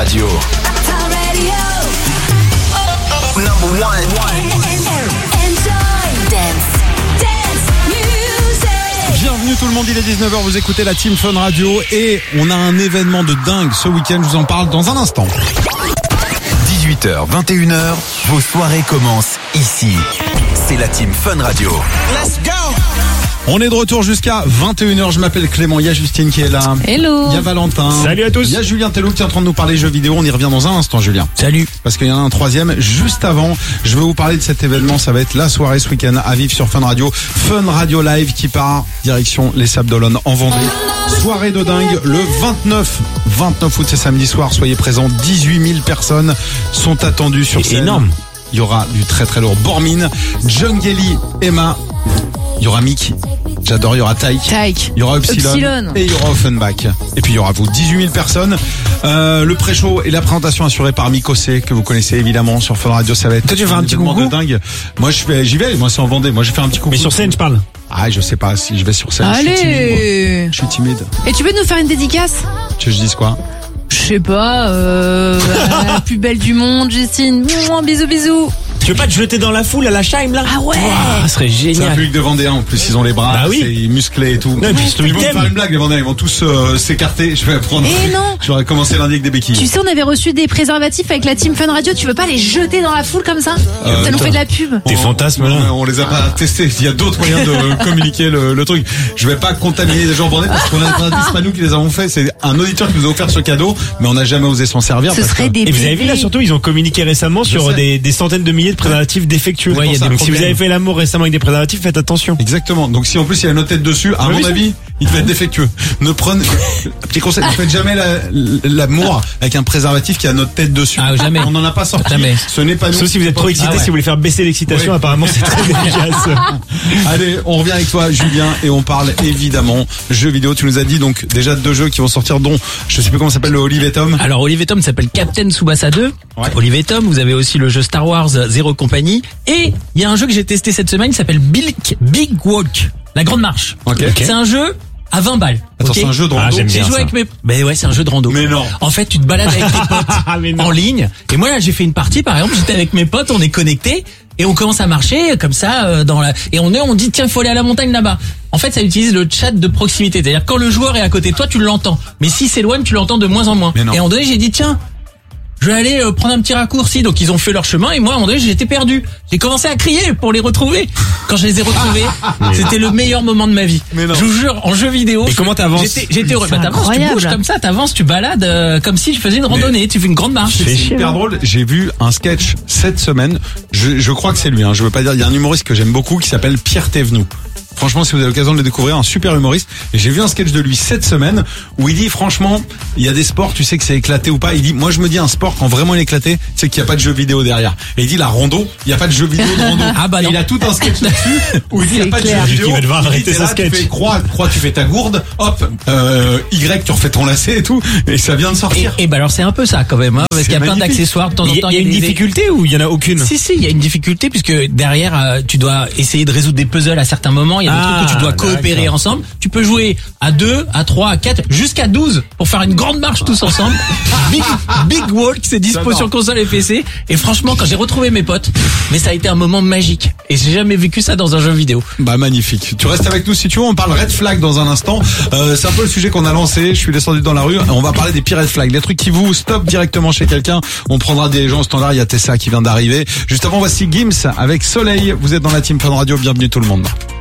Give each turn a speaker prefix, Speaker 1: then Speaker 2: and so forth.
Speaker 1: Radio. Number one.
Speaker 2: Bienvenue tout le monde, il est 19h, vous écoutez la Team Fun Radio et on a un événement de dingue ce week-end, je vous en parle dans un instant.
Speaker 1: 18h, 21h, vos soirées commencent ici. C'est la Team Fun Radio. Let's go!
Speaker 2: On est de retour jusqu'à 21h, je m'appelle Clément, il y a Justine qui est là.
Speaker 3: Hello.
Speaker 2: Il y a Valentin.
Speaker 4: Salut à tous.
Speaker 2: Il y a Julien Tello qui est en train de nous parler jeux vidéo, on y revient dans un instant Julien.
Speaker 4: Salut.
Speaker 2: Parce qu'il y en a un troisième. Juste avant, je vais vous parler de cet événement, ça va être la soirée ce week-end à vivre sur Fun Radio. Fun Radio Live qui part direction les Sables d'Olonne en Vendée. Soirée de dingue le 29 août, c'est samedi soir, soyez présents, 18 000 personnes sont attendues sur scène.
Speaker 4: Énorme.
Speaker 2: Il y aura du très très lourd. Bormin, Jungeli, Emma, il y aura Mick. J'adore, il y aura Taïk, il y aura Upsilon et il y aura Offenbach. Et puis il y aura vous, 18 000 personnes. Le pré-show et la présentation assurée par Mikosé, que vous connaissez évidemment sur Fun Radio. Ça va être
Speaker 4: toi, tu vas un petit
Speaker 2: événement
Speaker 4: coucou
Speaker 2: de dingue. Moi j'y vais, moi c'est en Vendée. Moi je vais faire un petit coucou.
Speaker 4: Mais sur scène, je parle.
Speaker 2: Ah, je sais pas si je vais sur scène.
Speaker 3: Allez.
Speaker 2: Je suis timide.
Speaker 3: Et tu veux nous faire une dédicace?
Speaker 2: Tu veux que je dise quoi?
Speaker 3: Je sais pas, la plus belle du monde, Justine. Bisous, bisous.
Speaker 4: Tu veux pas te jeter dans la foule à la Scheim là?
Speaker 3: Ah ouais.
Speaker 4: Ça serait
Speaker 2: C'est un
Speaker 4: génial.
Speaker 2: public de Vendéens en plus, ils ont les bras
Speaker 4: Bah oui.
Speaker 2: c'est musclés et tout.
Speaker 4: Non, et puis
Speaker 2: Ils vont me faire une blague, les Vendéens, ils vont tous s'écarter. Je vais prendre.
Speaker 3: Eh non.
Speaker 2: J'aurais commencé lundi avec des béquilles.
Speaker 3: Tu sais, on avait reçu des préservatifs avec la Team Fun Radio. Tu veux pas les jeter dans la foule comme ça? Ça nous fait de la pub.
Speaker 4: Tes fantasmes là.
Speaker 2: On les a pas testés. Il y a d'autres moyens de communiquer le truc. Je vais pas contaminer les gens vendés parce qu'on a un indice, c'est pas nous qui les avons fait. C'est un auditeur qui nous a offert ce cadeau, mais on n'a jamais osé s'en servir.
Speaker 3: Ce serait des
Speaker 4: Et vous avez vu là, surtout, ils ont communiqué récemment sur
Speaker 2: sais.
Speaker 4: des centaines de milliers de préservatifs défectueux.
Speaker 2: Ouais, il y a des
Speaker 4: Donc si
Speaker 2: problèmes.
Speaker 4: vous avez fait l'amour récemment avec des préservatifs, faites attention.
Speaker 2: Exactement. Donc si en plus il y a notre tête dessus, à
Speaker 4: Oui,
Speaker 2: mon
Speaker 4: oui,
Speaker 2: avis, il devait être défectueux. Ne prenez, petit conseil, ne faites jamais l'amour avec un préservatif qui a notre tête dessus.
Speaker 5: Ah, jamais.
Speaker 2: On n'en a pas sorti.
Speaker 5: Jamais.
Speaker 2: Ce n'est pas nous.
Speaker 4: Sauf si vous êtes trop excité,
Speaker 5: Ah ouais.
Speaker 4: si vous voulez faire baisser l'excitation,
Speaker 2: Oui.
Speaker 4: apparemment c'est très efficace.
Speaker 2: Allez, on revient avec toi, Julien, et on parle évidemment jeux vidéo. Tu nous as dit donc déjà 2 jeux qui vont sortir, dont je sais plus comment ça s'appelle, le Olive et Tom.
Speaker 5: Alors Olive et Tom s'appelle Captain Tsubasa 2.
Speaker 2: Ouais.
Speaker 5: Olive et Tom, vous avez aussi le jeu Star Wars Zero Company. Et il y a un jeu que j'ai testé cette semaine qui s'appelle Big Walk, la grande marche.
Speaker 2: Ok.
Speaker 5: C'est un jeu à 20 balles.
Speaker 2: Attends,
Speaker 5: ok
Speaker 2: c'est un jeu de
Speaker 4: Ah,
Speaker 2: rando.
Speaker 4: j'aime
Speaker 5: J'ai
Speaker 4: bien
Speaker 5: joué
Speaker 4: ça.
Speaker 5: avec mes... Ben ouais, c'est un jeu de rando.
Speaker 2: Mais non.
Speaker 5: En fait, tu te balades avec tes
Speaker 4: Ah, mais
Speaker 5: potes
Speaker 4: non.
Speaker 5: en ligne. Et moi là, j'ai fait une partie, par exemple, j'étais avec mes potes, on est connectés et on commence à marcher comme ça dans la. Et on dit tiens, faut aller à la montagne là-bas. En fait, ça utilise le chat de proximité, c'est-à-dire quand le joueur est à côté de toi, tu l'entends. Mais s'il s'éloigne, tu l'entends de moins en moins.
Speaker 2: Mais non.
Speaker 5: Et à un moment donné, j'ai dit tiens, je vais aller prendre un petit raccourci. Donc ils ont fait leur chemin et moi à un moment donné j'étais perdu. J'ai commencé à crier pour les retrouver. Quand je les ai retrouvés, c'était le meilleur moment de ma vie.
Speaker 2: Mais non.
Speaker 5: Je vous jure, en jeu vidéo.
Speaker 4: Et comment t'avances?
Speaker 5: J'étais heureux. Bah, t'avances, tu
Speaker 3: incroyable.
Speaker 5: bouges comme ça, t'avances, tu balades comme si tu faisais une randonnée, tu fais une grande marche.
Speaker 2: C'est hyper drôle. J'ai vu un sketch cette semaine. Je crois que c'est lui. Je veux pas dire. Il y a un humoriste que j'aime beaucoup qui s'appelle Pierre Thévenoud. Franchement, si vous avez l'occasion de le découvrir, un super humoriste. Et j'ai vu un sketch de lui cette semaine où il dit, franchement, il y a des sports, tu sais que c'est éclaté ou pas. Il dit, moi je me dis un sport quand vraiment il est éclaté, c'est qu'il n'y a pas de jeu vidéo derrière. Et il dit, la rando, il n'y a pas de jeu vidéo de rando.
Speaker 5: Ah bah
Speaker 2: Et
Speaker 5: non.
Speaker 2: il a tout un sketch là-dessus où il dit, il n'y a pas de jeu
Speaker 3: clair.
Speaker 2: vidéo.
Speaker 4: Il va devoir
Speaker 2: Il dit,
Speaker 4: arrêter
Speaker 2: t'es
Speaker 4: ce
Speaker 2: là,
Speaker 4: sketch.
Speaker 2: Tu fais croix, tu fais ta gourde, hop, Y, tu refais ton lacet et tout. Et ça vient de sortir.
Speaker 5: Et bah alors c'est un peu ça quand même, hein, parce
Speaker 2: C'est
Speaker 5: qu'il y a plein
Speaker 2: magnifique.
Speaker 5: d'accessoires de temps en
Speaker 4: Il y
Speaker 5: temps.
Speaker 4: a une
Speaker 5: des-
Speaker 4: difficulté ou il y en a aucune?
Speaker 5: Si, il y a une difficulté puisque derrière tu dois essayer de résoudre des puzzles à certains moments. Il y a des
Speaker 4: Ah,
Speaker 5: trucs que tu dois coopérer
Speaker 4: d'accord.
Speaker 5: ensemble. Tu peux jouer à 2, à 3, à 4, jusqu'à 12 pour faire une grande marche tous ensemble. Big Walk, c'est dispo
Speaker 2: J'adore.
Speaker 5: sur console et PC. Et franchement, quand j'ai retrouvé mes potes, mais ça a été un moment magique. Et j'ai jamais vécu ça dans un jeu vidéo.
Speaker 2: Bah magnifique. Tu restes avec nous si tu veux. On parle red flag dans un instant. C'est un peu le sujet qu'on a lancé. Je suis descendu dans la rue. On va parler des pires red flags, les trucs qui vous stoppent directement chez quelqu'un. On prendra des gens au standard. Il y a Tessa qui vient d'arriver. Juste avant, voici Gims avec Soleil. Vous êtes dans la Team Fun Radio. Bienvenue tout le monde.